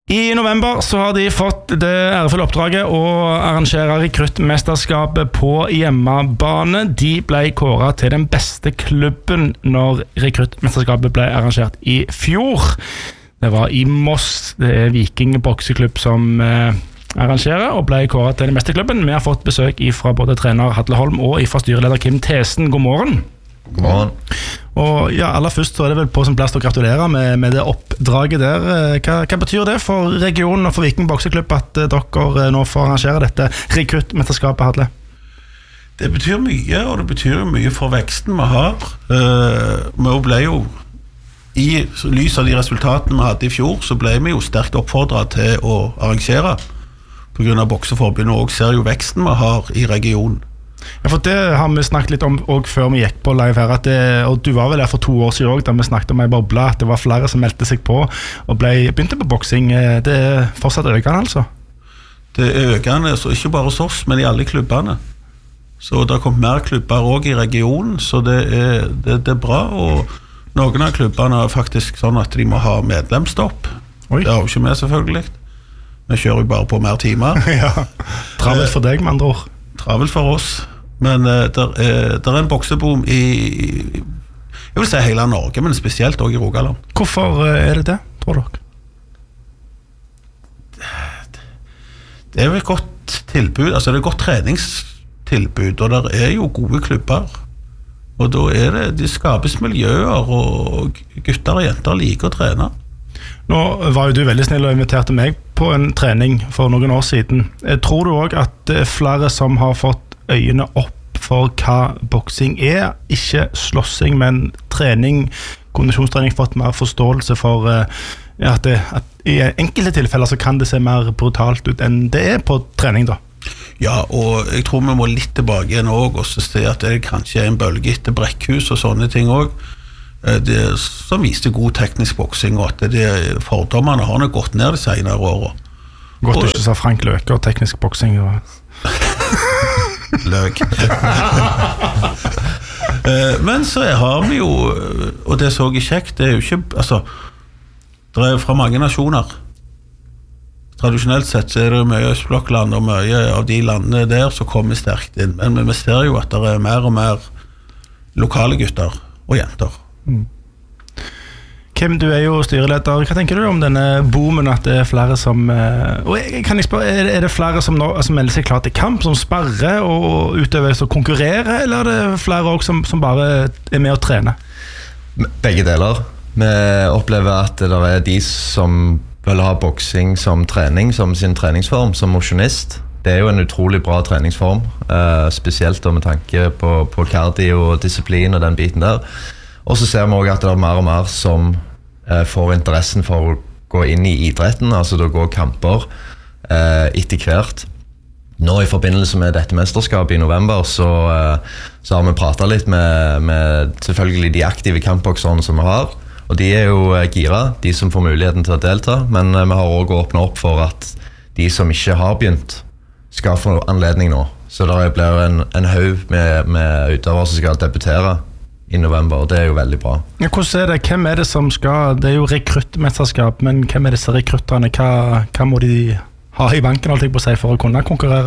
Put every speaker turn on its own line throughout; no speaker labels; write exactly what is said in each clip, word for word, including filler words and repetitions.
I november så har de fått det ærefulle oppdraget å arrangere rekruttmesterskapet på hjemmebane. De ble kåret til den beste klubben når rekruttmesterskapet ble arrangert i fjor. Det var i Moss, det er Viking bokseklubb som eh, arrangerer og ble kåret til den beste klubben. Vi har fått besøk fra både trener Hadle Holm og fra styreleder Kim Thesen. God morgen.
God morgen.
Og ja, aller først så er det vel på sin plass å gratulere med, med det oppdraget der. Hva, hva betyr det for regionen og for Viking bokseklubb at uh, dere nå får arrangere dette rekruttmesterskapet, Hadle?
Det betyr mye, og det betyr mye for veksten vi har. Uh, vi ble jo, i lys av de resultatene vi hadde i fjor, så ble vi jo sterkt oppfordret til å arrangere. På grunn av bokseforbundet, og ser jo veksten vi har i regionen.
Ja, for det har vi snakket litt om også før vi gikk på live her, at det, og du var vel der for to år siden også, da vi snakket om en boble, at det var flere som meldte seg på og ble, begynte på boksing. Det er fortsatt økende altså?
Det er økende, så ikke bare hos oss, men i alle klubbene. Så det har kommet mer klubber også i regionen, så det er, det, det er bra, og noen av klubbene er faktisk sånn at de må ha medlemsstopp. Oi. Det har jo ikke vi selvfølgelig. Vi kjører jo bare på mer timer.
Ja, travelt for deg med andre ord.
Travelt for oss. Men uh, der, er, der er en bokseboom i, jeg vil si hele Norge, men spesielt også i Rogaland.
Hvorfor uh, er det det, tror dere?
Det, det er jo et godt tilbud, altså det er et godt treningstilbud, og der er jo gode klubber. Og da er det, de skapes miljøer, og gutter og jenter liker å trene.
Nå var jo du veldig snill og inviterte meg på en trening for noen år siden. Tror du også at det er flere som har fått øynene opp for hva boksing er? Ikke slåssing, men trening, kondisjonstrening, fått mer forståelse for ja, at, det, at i enkelte tilfeller så kan det se mer brutalt ut enn det er på trening da.
Ja, og jeg tror vi må litt tilbake igjen også, og se at det kanskje er en bølge etter brekkhus og sånne ting også. Det som viste god teknisk boksing, og at det, fordommene har nok gått ned de senere årene.
Godt du ikke sa Frank Løke og teknisk boksing. Og...
Løk. Men så har vi jo, og det så jeg kjekt, det er jo ikke, altså, det er fra mange nasjoner. Tradisjonelt sett så er det mye Østblokkland, og mye av de landene der så kommer sterkt inn. Men vi ser jo at det er mer og mer lokale gutter og jenter. Mm.
Kim, du er jo styreleder. Hva tenker du om denne boomen at det er flere som og kan jeg spørre, er det flere som nå altså, melder seg klart til kamp, som sparrer og utøver og konkurrerer, eller er det flere også som, som bare er med å trene?
Begge deler. Vi opplever at det er de som vil ha boksing som trening, som sin treningsform, som mosjonist. Det er jo en utrolig bra treningsform, eh, spesielt da med tanke på, på cardio og disiplin og den biten der. Og så ser vi også at det er mer og mer som eh, får interessen for å gå inn i idretten, altså da går kamper eh, etter hvert. Nå i forbindelse med dette mesterskapet i november så, eh, så har vi pratet litt med, med selvfølgelig de aktive kampbokserne som vi har, og de er jo eh, gira, de som får muligheten til å delta, men eh, vi har også åpnet opp for at de som ikke har begynt skal få anledning nå. Så det blir en, en haug med, med utøvere som skal debutere i november, og det er jo veldig bra.
Ja, hvordan er det? Hvem er det som skal, det er jo rekruttmesterskap, men hvem er disse rekrutterne? Hva, hva må de ha i banken holdt jeg på å si, for å kunne konkurrere?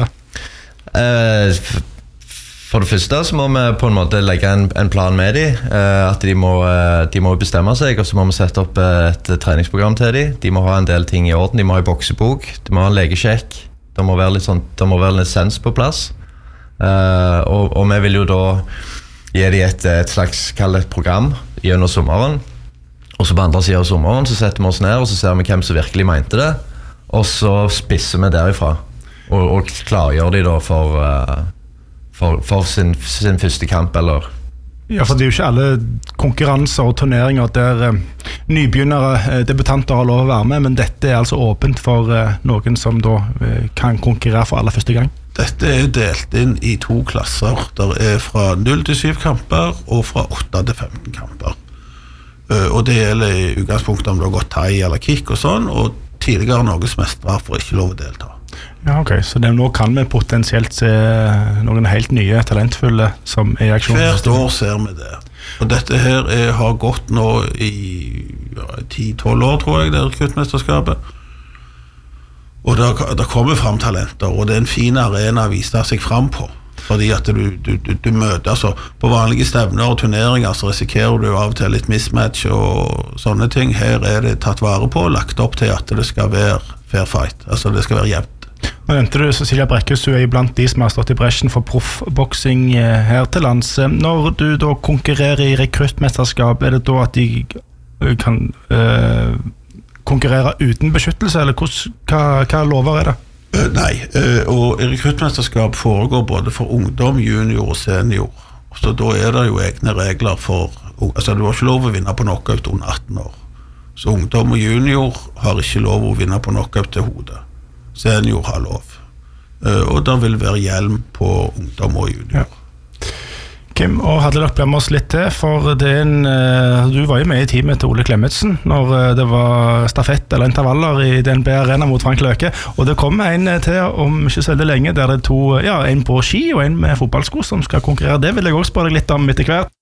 Eh, for det første så må vi på en måte legge en, en plan med de, eh, at de må, de må bestemme seg, og så må vi sette opp et treningsprogram til de. De må ha en del ting i orden, de må ha en boksebok, de må ha en legesjekk, det må være litt sånn, det må være en lisens på plass, eh, og, og vi vil jo da gi de et, et slags kallet program gjennom sommeren, og så på andre siden av sommeren så setter vi oss ned og så ser vi hvem som virkelig mente det, og så spisser vi derifra og, og klargjør de da for, for, for sin, sin første kamp eller
Ja, for det er jo ikke alle konkurranser og turneringer der eh, nybegynnere, eh, debutanter har lov å være med, men dette er altså åpent for eh, noen som da eh, kan konkurrere for aller første gang.
Dette er delt inn i to klasser. Der er fra null til syv kamper og fra åtte til femten kamper. Uh, og det gjelder i utgangspunktet om du har gått thai eller kick og sånn, og tidligere norgesmestere får ikke lov å delta.
Ja, ok, så det, nå kan vi potensielt se noen helt nye, talentfulle som er i aksjon.
Hvert år ser vi det. Og dette her er, har gått nå i ja, ti tolv år, tror jeg, det er rekruttmesterskapet. Og det kommer frem talenter, og det er en fin arena å vise seg frem på. Fordi at du, du, du, du møter, altså på vanlige stevner og turneringer så risikerer du av og til litt mismatch og sånne ting. Her er det tatt vare på, lagt opp til at det skal være fair fight, altså det skal være jevnt.
Nå nevnte du Cecilia Brækhus, hun er blant de som har stått i bresjen for proffboksing her til lands. Når du da konkurrerer i rekruttmesterskap, er det da at de kan øh, konkurrere uten beskyttelse, eller hvordan, hva, hva lover er det?
Uh, nei, uh, og rekruttmesterskap foregår både for ungdom, junior og senior. Så da er det jo egne regler for, altså du har ikke lov å vinne på knockout under atten år. Så ungdom og junior har ikke lov å vinne på knockout til hodet. Senior har lov. Uh, og der vil være hjelm på ungdom og junior.
Ja. Kim, og hadde dere med oss litt til, for det er en, du var jo med i teamet til Ole Klemetsen når det var stafett eller intervaller i D N B Arena mot Frank Løke, og det kom en til om ikke så veldig lenge, der det er to, ja, en på ski og en med fotballsko som skal konkurrere. Det vil jeg også spørre deg litt om etter hvert.